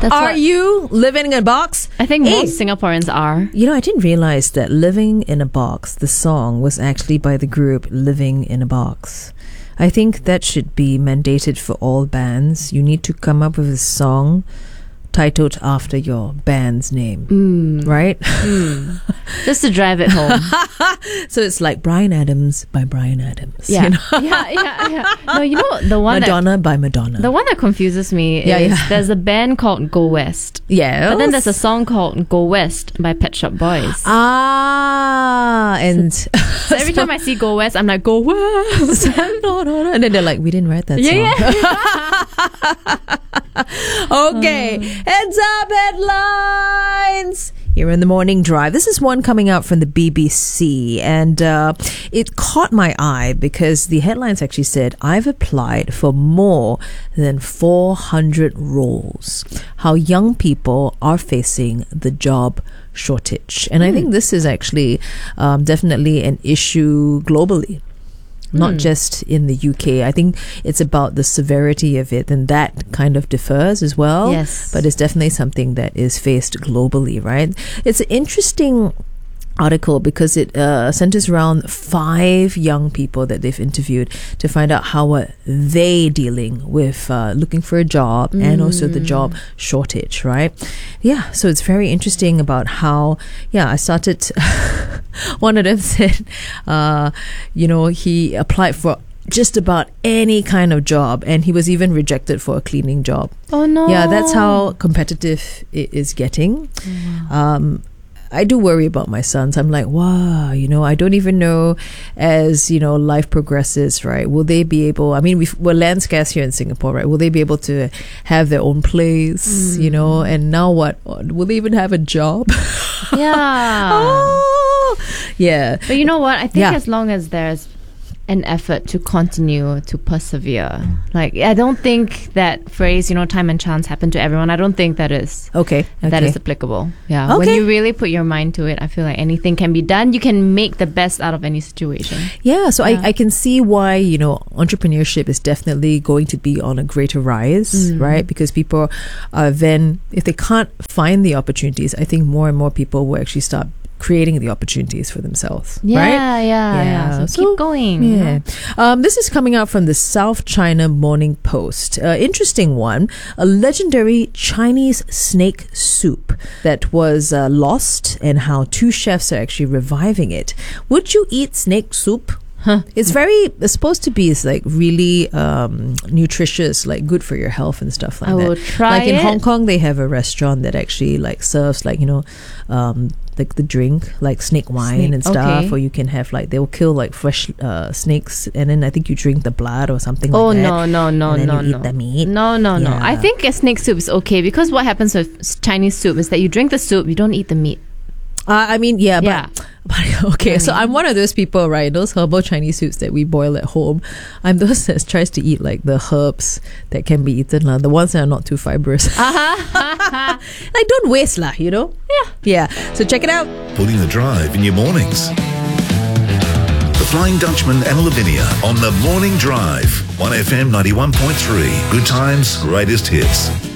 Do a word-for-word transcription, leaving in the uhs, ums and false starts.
That's Are what- you living in a box? I think Hey. most Singaporeans are. You know, I didn't realize that Living in a Box, the song, was actually by the group Living in a Box. I think that should be mandated for all bands. You need to come up with a song titled after your band's name, Mm. right? Just to drive it home. So it's like Bryan Adams by Bryan Adams. Yeah. You know? yeah, yeah, yeah. No, you know the one Madonna by Madonna. that the one that confuses me is Yeah, yeah. there's a band called Go West. yeah. But then there's a song called Go West by Pet Shop Boys. Ah, and So every time I see Go West, I'm like, Go West. and then they're like, we didn't write that song. Yeah, Okay, heads up headlines here in the morning drive. This is one coming out from the B B C, and uh, it caught my eye because the headlines actually said, I've applied for more than four hundred roles. How young people are facing the job shortage. And I think this is actually um, definitely an issue globally. Not just in the U K. I think it's about the severity of it, and that kind of differs as well. Yes. But it's definitely something that is faced globally, right? It's an interesting article because it uh, centers around five young people that they've interviewed to find out how are they dealing with uh, looking for a job and also the job shortage, right? Yeah, so it's very interesting about how, yeah, I started, one of them said, uh, you know, he applied for just about any kind of job, and he was even rejected for a cleaning job. Oh no. Yeah, that's how competitive it is getting. Um, I do worry about my sons. I'm like, wow, you know, I don't even know as, you know, life progresses, right? Will they be able, I mean, we've, we're land scarce here in Singapore, right? Will they be able to have their own place, you know? And now what? Will they even have a job? Yeah. Oh, yeah. But you know what? I think Yeah. as long as there's an effort to continue to persevere, like I don't think that phrase, you know, time and chance happen to everyone. I don't think that is Okay. that okay. is applicable. Yeah. When Okay. you really put your mind to it, I feel like anything can be done. You can make the best out of any situation. Yeah, so Yeah. I, I can see why, you know, entrepreneurship is definitely going to be on a greater rise, right? Because people are then, if they can't find the opportunities, I think more and more people will actually start creating the opportunities for themselves, Yeah, right? yeah, yeah, Yeah. So, So, keep going. you Yeah. know? Um, this is coming out from the South China Morning Post. Uh, interesting one. A legendary Chinese snake soup that was uh, lost, and how two chefs are actually reviving it. Would you eat snake soup? Huh. It's very, it's supposed to be it's like really um, nutritious, like good for your health and stuff like I that. will try Like in it. Hong Kong, they have a restaurant that actually like serves like, you know, um, like the drink, like snake wine Snake, and stuff, okay. or you can have like, they'll kill like fresh uh, snakes, and then I think you drink the blood or something Oh like that. no no no and then no you no eat the meat. no no no! Yeah. I think a snake soup is okay because what happens with s- Chinese soup is that you drink the soup, you don't eat the meat. Uh, I mean, yeah, but, Yeah. but okay. So I'm one of those people, right? Those herbal Chinese soups that we boil at home. I'm those that tries to eat like the herbs that can be eaten, lah. The ones that are not too fibrous. Like don't waste, lah. You know? Yeah. Yeah. So check it out. Pulling the drive in your mornings. The Flying Dutchman and Lavinia on the Morning Drive. one F M ninety-one point three. Good times, greatest hits.